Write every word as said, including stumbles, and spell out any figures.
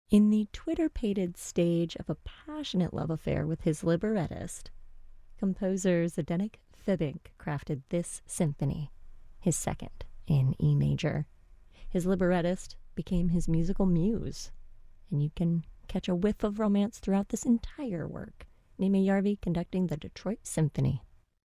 In the Twitter-pated stage of a passionate love affair with his librettist, composer Zdeněk Fibink crafted this symphony, his second in E major. His librettist became his musical muse, and you can catch a whiff of romance throughout this entire work. Nima Järvi conducting the Detroit Symphony.